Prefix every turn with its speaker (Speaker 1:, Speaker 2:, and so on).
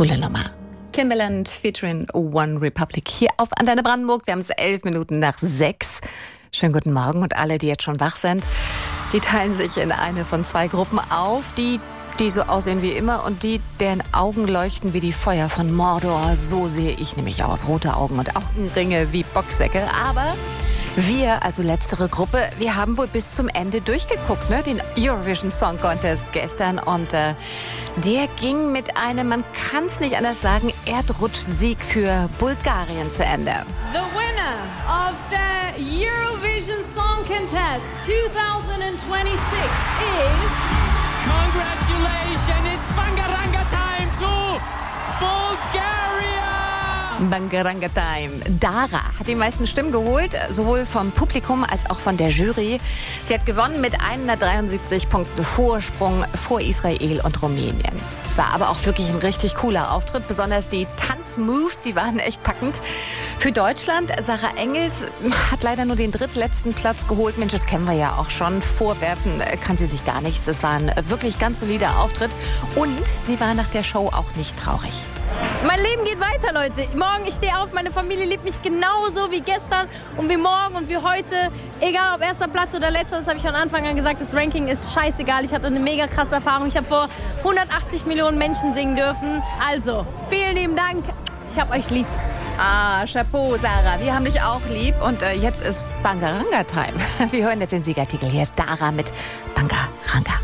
Speaker 1: Coole Nummer. Timbaland featuring One Republic hier auf Antenne Brandenburg. Wir haben es 11 Minuten nach 6. Schönen guten Morgen und alle, die jetzt schon wach sind, die teilen sich in eine von zwei Gruppen auf. Die so aussehen wie immer und die, deren Augen leuchten wie die Feuer von Mordor. So sehe ich nämlich aus. Rote Augen und Augenringe wie Boxsäcke. Aber wir, also letztere Gruppe, wir haben wohl bis zum Ende durchgeguckt, ne? Den Eurovision Song Contest gestern. Und der ging mit einem, man kann es nicht anders sagen, Erdrutschsieg für Bulgarien zu Ende.
Speaker 2: The winner of the Eurovision Song Contest 2026 is...
Speaker 3: Congratulations, it's Bangaranga time to Bulgaria!
Speaker 1: Bangaranga Time. Dara hat die meisten Stimmen geholt, sowohl vom Publikum als auch von der Jury. Sie hat gewonnen mit 173 Punkten Vorsprung vor Israel und Rumänien. War aber auch wirklich ein richtig cooler Auftritt. Besonders die Tanzmoves, die waren echt packend. Für Deutschland, Sarah Engels hat leider nur den drittletzten Platz geholt. Mensch, das kennen wir ja auch schon. Vorwerfen kann sie sich gar nichts. Es war ein wirklich ganz solider Auftritt. Und sie war nach der Show auch nicht traurig.
Speaker 2: Mein Leben geht weiter, Leute. Morgen, ich stehe auf, meine Familie liebt mich genauso wie gestern und wie morgen und wie heute. Egal ob erster Platz oder letzter, das habe ich von Anfang an gesagt, das Ranking ist scheißegal. Ich hatte eine mega krasse Erfahrung. Ich habe vor 180 Millionen Menschen singen dürfen. Also, vielen lieben Dank. Ich habe euch lieb.
Speaker 1: Ah, Chapeau, Sarah. Wir haben dich auch lieb. Und jetzt ist Bangaranga Time. Wir hören jetzt den Siegertitel. Hier ist Dara mit Bangaranga.